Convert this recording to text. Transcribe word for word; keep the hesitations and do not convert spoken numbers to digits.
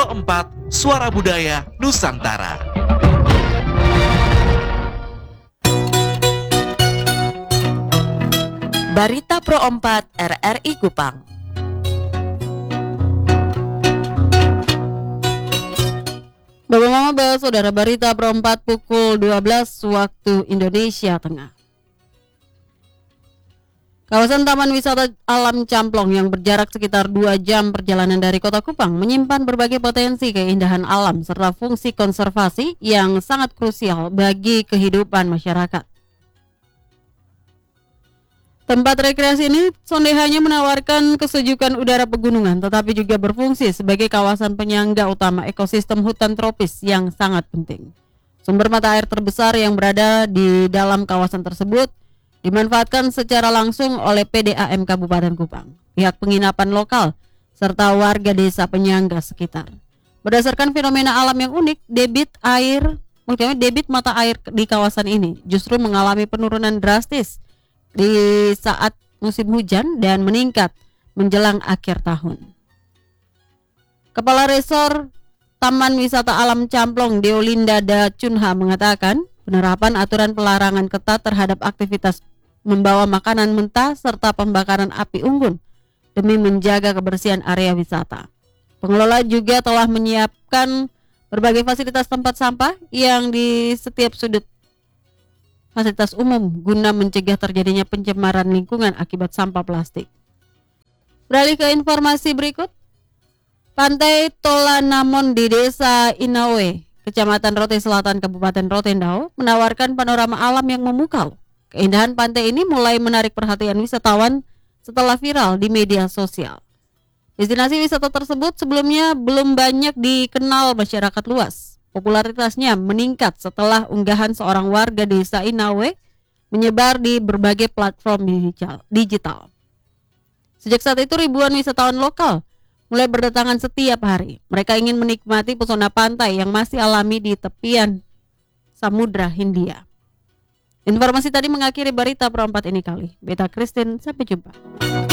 Pro empat, Suara Budaya Nusantara. Barita Pro empat R R I Kupang. Bapak Mama Bapak Saudara, Barita Pro empat pukul dua belas waktu Indonesia Tengah. Kawasan Taman Wisata Alam Camplong yang berjarak sekitar dua jam perjalanan dari Kota Kupang menyimpan berbagai potensi keindahan alam serta fungsi konservasi yang sangat krusial bagi kehidupan masyarakat. Tempat rekreasi ini sonde hanya menawarkan kesejukan udara pegunungan, tetapi juga berfungsi sebagai kawasan penyangga utama ekosistem hutan tropis yang sangat penting. Sumber mata air terbesar yang berada di dalam kawasan tersebut dimanfaatkan secara langsung oleh P D A M Kabupaten Kupang, pihak penginapan lokal, serta warga desa penyangga sekitar. Berdasarkan fenomena alam yang unik, debit air, maksudnya debit mata air di kawasan ini justru mengalami penurunan drastis di saat musim hujan dan meningkat menjelang akhir tahun. Kepala Resor Taman Wisata Alam Camplong, Deolinda Da Chunha, mengatakan penerapan aturan pelarangan ketat terhadap aktivitas membawa makanan mentah serta pembakaran api unggun demi menjaga kebersihan area wisata. Pengelola juga telah menyiapkan berbagai fasilitas tempat sampah yang di setiap sudut fasilitas umum guna mencegah terjadinya pencemaran lingkungan akibat sampah plastik. Beralih ke informasi berikut. Pantai Tolanamon di Desa Inawe, Kecamatan Rote Selatan, Kabupaten Rotendao, menawarkan panorama alam yang memukau. Keindahan pantai ini mulai menarik perhatian wisatawan setelah viral di media sosial. Destinasi wisata tersebut sebelumnya belum banyak dikenal masyarakat luas. Popularitasnya meningkat setelah unggahan seorang warga Desa Inawe menyebar di berbagai platform digital. Sejak saat itu ribuan wisatawan lokal mulai berdatangan setiap hari. Mereka ingin menikmati pesona pantai yang masih alami di tepian Samudra Hindia. Informasi tadi mengakhiri Barita Pro empat ini kali. Beta Christine, sampai jumpa.